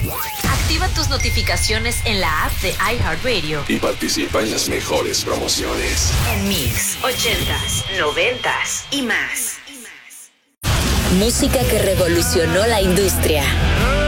Activa tus notificaciones en la app de iHeartRadio y participa en las mejores promociones. en Mix, 80s, 90s y más. Música que revolucionó la industria.